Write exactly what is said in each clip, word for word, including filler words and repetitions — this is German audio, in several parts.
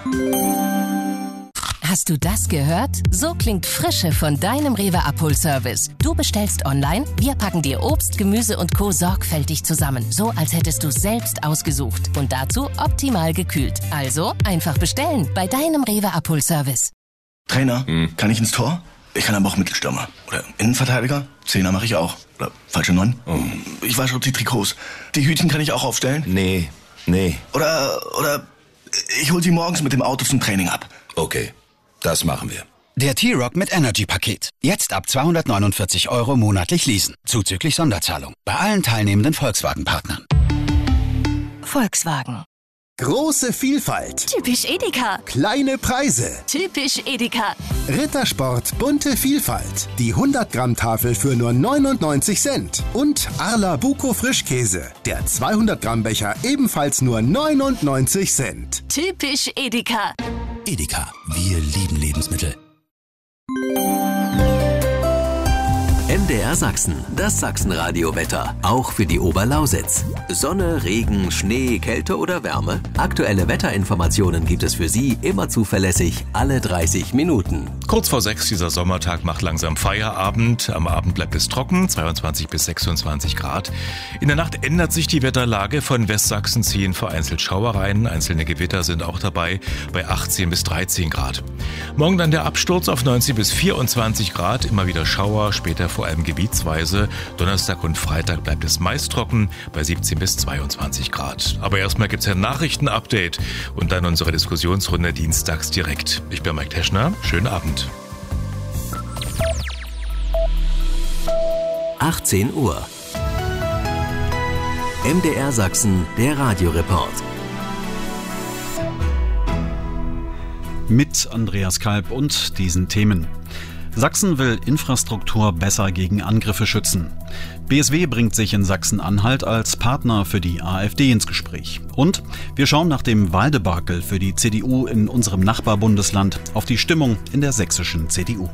Hast du das gehört? So klingt Frische von deinem Rewe Abholservice. Du bestellst online, wir packen dir Obst, Gemüse und Co. sorgfältig zusammen. So, als hättest du selbst ausgesucht. Und dazu optimal gekühlt. Also einfach bestellen bei deinem Rewe Abholservice. Trainer, hm. kann ich ins Tor? Ich kann aber auch Mittelstürmer. Oder Innenverteidiger? Zehner mache ich auch. Oder falsche Neun? Oh. Ich wasche die Trikots. Die Hütchen kann ich auch aufstellen? Nee, nee. Oder, oder ich hol sie morgens mit dem Auto zum Training ab. Okay, das machen wir. Der T-Rock mit Energy-Paket. Jetzt ab zweihundertneunundvierzig Euro monatlich leasen. Zuzüglich Sonderzahlung. Bei allen teilnehmenden Volkswagen-Partnern. Volkswagen. Große Vielfalt. Typisch Edeka. Kleine Preise. Typisch Edeka. Rittersport bunte Vielfalt. Die hundert Gramm Tafel für nur neunundneunzig Cent. Und Arla Buco Frischkäse. Der zweihundert Gramm Becher ebenfalls nur neunundneunzig Cent. Typisch Edeka. Edeka. Wir lieben Lebensmittel. M D R Sachsen, das Sachsenradio-Wetter, auch für die Oberlausitz. Sonne, Regen, Schnee, Kälte oder Wärme? Aktuelle Wetterinformationen gibt es für Sie immer zuverlässig, alle dreißig Minuten. Kurz vor sechs, dieser Sommertag macht langsam Feierabend. Am Abend bleibt es trocken, zweiundzwanzig bis sechsundzwanzig Grad. In der Nacht ändert sich die Wetterlage. Von Westsachsen ziehen vereinzelt Schauereien. Einzelne Gewitter sind auch dabei bei achtzehn bis dreizehn Grad. Morgen dann der Absturz auf neunzehn bis vierundzwanzig Grad. Immer wieder Schauer, später vor allem gebietsweise. Donnerstag und Freitag bleibt es meist trocken bei siebzehn bis zweiundzwanzig Grad. Aber erstmal gibt es ein Nachrichten-Update und dann unsere Diskussionsrunde dienstags direkt. Ich bin Mike Teschner. Schönen Abend. achtzehn Uhr. M D R Sachsen, der Radioreport. Mit Andreas Kalb und diesen Themen. Sachsen will Infrastruktur besser gegen Angriffe schützen. B S W bringt sich in Sachsen-Anhalt als Partner für die AfD ins Gespräch. Und wir schauen nach dem Wahldebakel für die C D U in unserem Nachbarbundesland auf die Stimmung in der sächsischen C D U.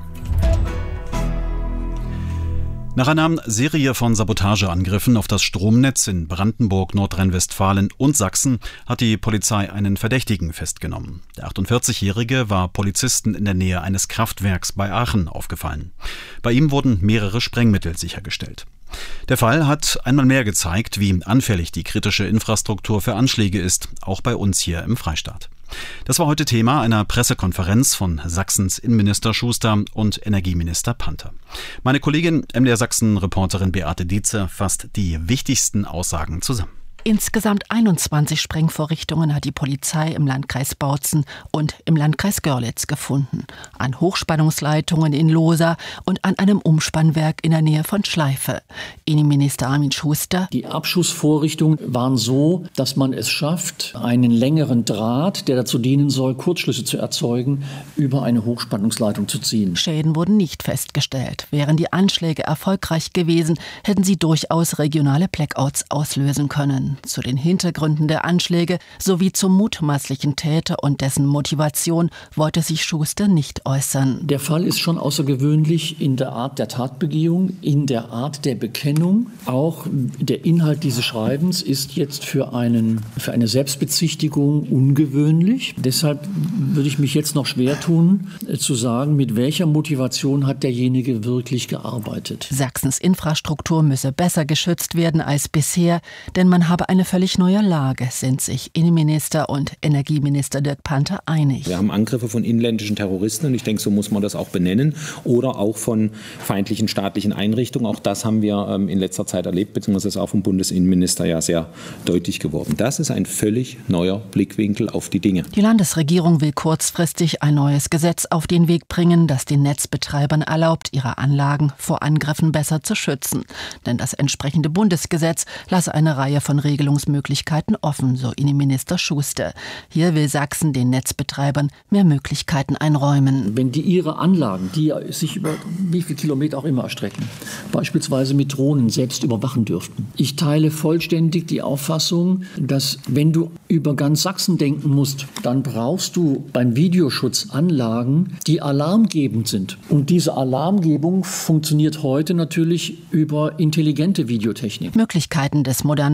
Nach einer Serie von Sabotageangriffen auf das Stromnetz in Brandenburg, Nordrhein-Westfalen und Sachsen hat die Polizei einen Verdächtigen festgenommen. Der achtundvierzigjährige war Polizisten in der Nähe eines Kraftwerks bei Aachen aufgefallen. Bei ihm wurden mehrere Sprengmittel sichergestellt. Der Fall hat einmal mehr gezeigt, wie anfällig die kritische Infrastruktur für Anschläge ist, auch bei uns hier im Freistaat. Das war heute Thema einer Pressekonferenz von Sachsens Innenminister Schuster und Energieminister Panther. Meine Kollegin M D R Sachsen-Reporterin Beate Dietze fasst die wichtigsten Aussagen zusammen. Insgesamt einundzwanzig Sprengvorrichtungen hat die Polizei im Landkreis Bautzen und im Landkreis Görlitz gefunden. An Hochspannungsleitungen in Lohsa und an einem Umspannwerk in der Nähe von Schleife. Innenminister Armin Schuster. Die Abschussvorrichtungen waren so, dass man es schafft, einen längeren Draht, der dazu dienen soll, Kurzschlüsse zu erzeugen, über eine Hochspannungsleitung zu ziehen. Schäden wurden nicht festgestellt. Wären die Anschläge erfolgreich gewesen, hätten sie durchaus regionale Blackouts auslösen können. Zu den Hintergründen der Anschläge sowie zum mutmaßlichen Täter und dessen Motivation wollte sich Schuster nicht äußern. Der Fall ist schon außergewöhnlich in der Art der Tatbegehung, in der Art der Bekennung. Auch der Inhalt dieses Schreibens ist jetzt für, einen, für eine Selbstbezichtigung ungewöhnlich. Deshalb würde ich mich jetzt noch schwer tun, zu sagen, mit welcher Motivation hat derjenige wirklich gearbeitet. Sachsens Infrastruktur müsse besser geschützt werden als bisher, denn man habe eine völlig neue Lage, sind sich Innenminister und Energieminister Dirk Panther einig. Wir haben Angriffe von inländischen Terroristen und ich denke, so muss man das auch benennen. Oder auch von feindlichen staatlichen Einrichtungen. Auch das haben wir ähm, in letzter Zeit erlebt, beziehungsweise ist auch vom Bundesinnenminister ja sehr deutlich geworden. Das ist ein völlig neuer Blickwinkel auf die Dinge. Die Landesregierung will kurzfristig ein neues Gesetz auf den Weg bringen, das den Netzbetreibern erlaubt, ihre Anlagen vor Angriffen besser zu schützen. Denn das entsprechende Bundesgesetz lasse eine Reihe von Regelungsmöglichkeiten offen, so Innenminister Schuster. Hier will Sachsen den Netzbetreibern mehr Möglichkeiten einräumen. Wenn die ihre Anlagen, die sich über wie viele Kilometer auch immer erstrecken, beispielsweise mit Drohnen selbst überwachen dürften. Ich teile vollständig die Auffassung, dass wenn du über ganz Sachsen denken musst, dann brauchst du beim Videoschutz Anlagen, die alarmgebend sind. Und diese Alarmgebung funktioniert heute natürlich über intelligente Videotechnik. Möglichkeiten des modernen Videoschutzes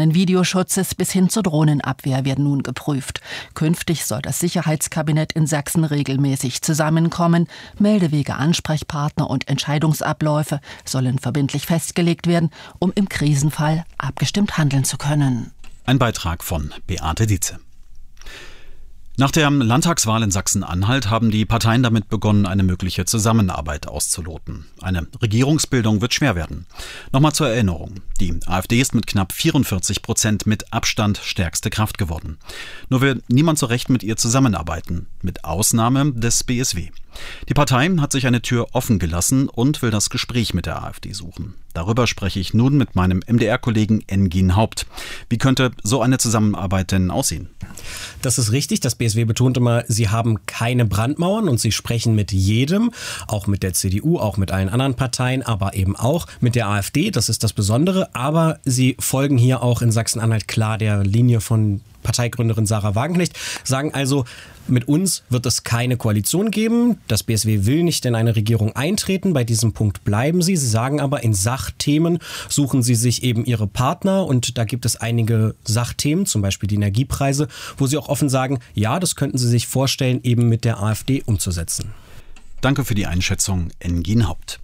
Naturschutzes bis hin zur Drohnenabwehr werden nun geprüft. Künftig soll das Sicherheitskabinett in Sachsen regelmäßig zusammenkommen. Meldewege, Ansprechpartner und Entscheidungsabläufe sollen verbindlich festgelegt werden, um im Krisenfall abgestimmt handeln zu können. Ein Beitrag von Beate Dietze. Nach der Landtagswahl in Sachsen-Anhalt haben die Parteien damit begonnen, eine mögliche Zusammenarbeit auszuloten. Eine Regierungsbildung wird schwer werden. Nochmal zur Erinnerung. Die AfD ist mit knapp vierundvierzig Prozent mit Abstand stärkste Kraft geworden. Nur will niemand so recht mit ihr zusammenarbeiten, mit Ausnahme des B S W. Die Partei hat sich eine Tür offen gelassen und will das Gespräch mit der AfD suchen. Darüber spreche ich nun mit meinem M D R-Kollegen Engin Haupt. Wie könnte so eine Zusammenarbeit denn aussehen? Das ist richtig. Das B S W betont immer, sie haben keine Brandmauern und sie sprechen mit jedem, auch mit der C D U, auch mit allen anderen Parteien, aber eben auch mit der AfD. Das ist das Besondere. Aber sie folgen hier auch in Sachsen-Anhalt klar der Linie von Parteigründerin Sarah Wagenknecht, sagen also, mit uns wird es keine Koalition geben. Das B S W will nicht in eine Regierung eintreten. Bei diesem Punkt bleiben sie. Sie sagen aber, in Sachthemen suchen sie sich eben ihre Partner. Und da gibt es einige Sachthemen, zum Beispiel die Energiepreise, wo sie auch offen sagen, ja, das könnten sie sich vorstellen, eben mit der AfD umzusetzen. Danke für die Einschätzung, Engin Haupt.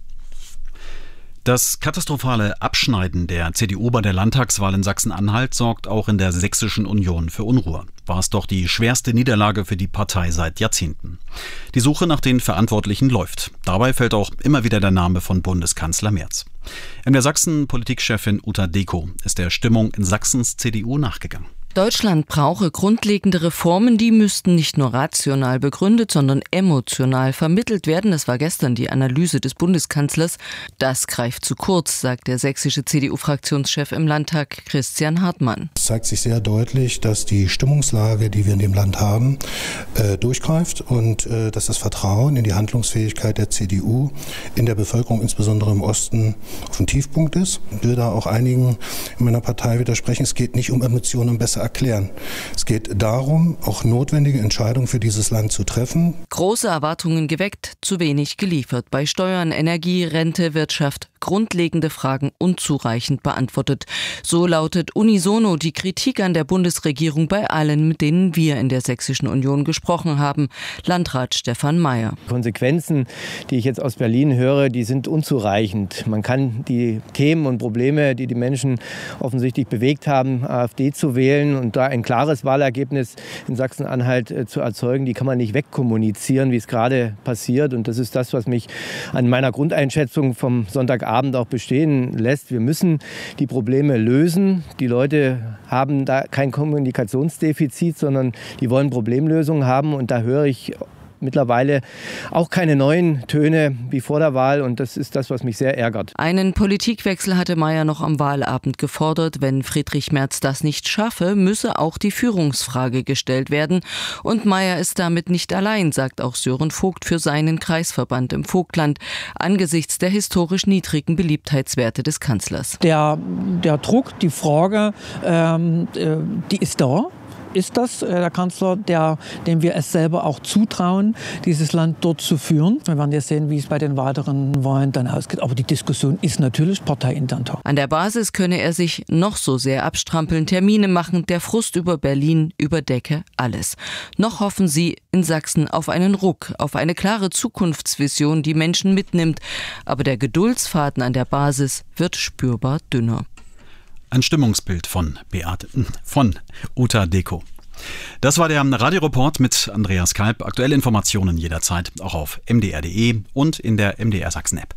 Das katastrophale Abschneiden der C D U bei der Landtagswahl in Sachsen-Anhalt sorgt auch in der Sächsischen Union für Unruhe. War es doch die schwerste Niederlage für die Partei seit Jahrzehnten. Die Suche nach den Verantwortlichen läuft. Dabei fällt auch immer wieder der Name von Bundeskanzler Merz. In der Sachsen-Politikchefin Uta Deko ist der Stimmung in Sachsens C D U nachgegangen. Deutschland brauche grundlegende Reformen, die müssten nicht nur rational begründet, sondern emotional vermittelt werden. Das war gestern die Analyse des Bundeskanzlers. Das greift zu kurz, sagt der sächsische C D U-Fraktionschef im Landtag Christian Hartmann. Es zeigt sich sehr deutlich, dass die Stimmungslage, die wir in dem Land haben, äh, durchgreift und äh, dass das Vertrauen in die Handlungsfähigkeit der C D U in der Bevölkerung, insbesondere im Osten, auf dem Tiefpunkt ist. Ich will da auch einigen in meiner Partei widersprechen. Es geht nicht um Emotionen, um besser erklären. Es geht darum, auch notwendige Entscheidungen für dieses Land zu treffen. Große Erwartungen geweckt, zu wenig geliefert. Bei Steuern, Energie, Rente, Wirtschaft, grundlegende Fragen unzureichend beantwortet. So lautet unisono die Kritik an der Bundesregierung bei allen, mit denen wir in der Sächsischen Union gesprochen haben. Landrat Stefan Mayer. Konsequenzen, die ich jetzt aus Berlin höre, die sind unzureichend. Man kann die Themen und Probleme, die die Menschen offensichtlich bewegt haben, AfD zu wählen und da ein klares Wahlergebnis in Sachsen-Anhalt äh, zu erzeugen, die kann man nicht wegkommunizieren, wie es gerade passiert. Und das ist das, was mich an meiner Grundeinschätzung vom Sonntagabend auch bestehen lässt. Wir müssen die Probleme lösen. Die Leute haben da kein Kommunikationsdefizit, sondern die wollen Problemlösungen haben. Und da höre ich mittlerweile auch keine neuen Töne wie vor der Wahl und das ist das, was mich sehr ärgert. Einen Politikwechsel hatte Mayer noch am Wahlabend gefordert. Wenn Friedrich Merz das nicht schaffe, müsse auch die Führungsfrage gestellt werden. Und Mayer ist damit nicht allein, sagt auch Sören Vogt für seinen Kreisverband im Vogtland, angesichts der historisch niedrigen Beliebtheitswerte des Kanzlers. Der, der Druck, die Frage, ähm, die ist da. Ist das äh, der Kanzler, der, dem wir es selber auch zutrauen, dieses Land dort zu führen? Wir werden jetzt sehen, wie es bei den weiteren Wahlen dann ausgeht. Aber die Diskussion ist natürlich parteiintern. An der Basis könne er sich noch so sehr abstrampeln, Termine machen, der Frust über Berlin überdecke alles. Noch hoffen sie in Sachsen auf einen Ruck, auf eine klare Zukunftsvision, die Menschen mitnimmt. Aber der Geduldsfaden an der Basis wird spürbar dünner. Ein Stimmungsbild von Beate, von Uta Deko. Das war der Radioreport mit Andreas Kalb. Aktuelle Informationen jederzeit auch auf m d r punkt d e und in der M D R Sachsen App.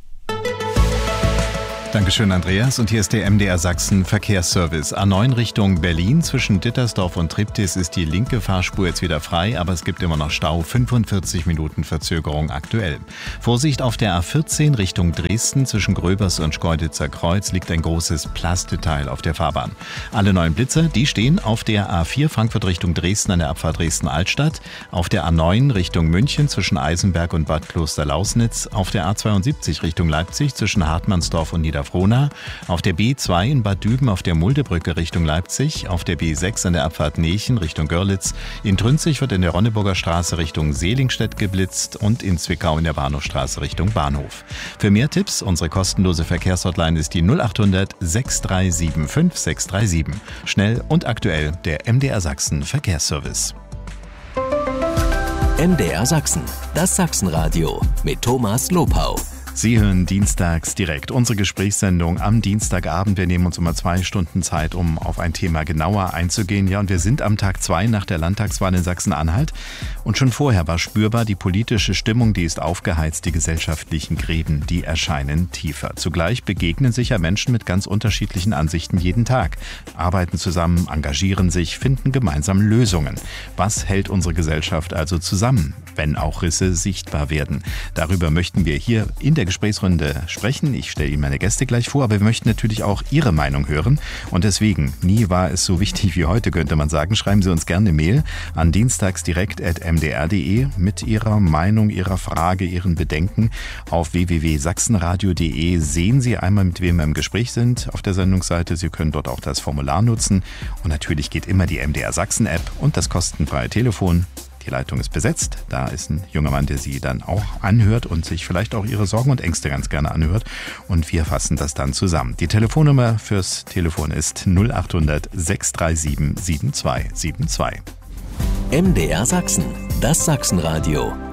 Dankeschön, Andreas. Und hier ist der M D R Sachsen Verkehrsservice. A neun Richtung Berlin. Zwischen Dittersdorf und Triptis ist die linke Fahrspur jetzt wieder frei, aber es gibt immer noch Stau. fünfundvierzig Minuten Verzögerung aktuell. Vorsicht auf der A vierzehn Richtung Dresden. Zwischen Gröbers und Schkeuditzer Kreuz liegt ein großes Plasteteil auf der Fahrbahn. Alle neuen Blitzer, die stehen auf der A vier Frankfurt Richtung Dresden an der Abfahrt Dresden-Altstadt, auf der A neun Richtung München zwischen Eisenberg und Bad Kloster-Lausnitz, auf der A zweiundsiebzig Richtung Leipzig zwischen Hartmannsdorf und Niederfranken Frohnau, auf der B zwei in Bad Düben auf der Muldebrücke Richtung Leipzig, auf der B sechs an der Abfahrt Nechen Richtung Görlitz, in Trünzig wird in der Ronneburger Straße Richtung Selingstedt geblitzt und in Zwickau in der Bahnhofstraße Richtung Bahnhof. Für mehr Tipps, unsere kostenlose Verkehrshotline ist die null acht hundert sechs drei sieben fünf sechs drei sieben. Schnell und aktuell der M D R Sachsen Verkehrsservice. M D R Sachsen, das Sachsenradio mit Thomas Lopau. Sie hören dienstags direkt unsere Gesprächssendung am Dienstagabend. Wir nehmen uns immer zwei Stunden Zeit, um auf ein Thema genauer einzugehen. Ja, und wir sind am Tag zwei nach der Landtagswahl in Sachsen-Anhalt. Und schon vorher war spürbar, die politische Stimmung, die ist aufgeheizt, die gesellschaftlichen Gräben, die erscheinen tiefer. Zugleich begegnen sich ja Menschen mit ganz unterschiedlichen Ansichten jeden Tag, arbeiten zusammen, engagieren sich, finden gemeinsam Lösungen. Was hält unsere Gesellschaft also zusammen, wenn auch Risse sichtbar werden? Darüber möchten wir hier in der Gesprächsrunde sprechen. Ich stelle Ihnen meine Gäste gleich vor, aber wir möchten natürlich auch Ihre Meinung hören. Und deswegen, nie war es so wichtig wie heute, könnte man sagen. Schreiben Sie uns gerne eine Mail an dienstagsdirekt at m d r punkt d e mit Ihrer Meinung, Ihrer Frage, Ihren Bedenken. Auf w w w punkt sachsenradio punkt d e sehen Sie einmal, mit wem wir im Gespräch sind auf der Sendungsseite. Sie können dort auch das Formular nutzen. Und natürlich geht immer die M D R Sachsen App und das kostenfreie Telefon. Die Leitung ist besetzt. Da ist ein junger Mann, der Sie dann auch anhört und sich vielleicht auch Ihre Sorgen und Ängste ganz gerne anhört. Und wir fassen das dann zusammen. Die Telefonnummer fürs Telefon ist null acht hundert sechs drei sieben sieben zwei sieben zwei. M D R Sachsen, das Sachsenradio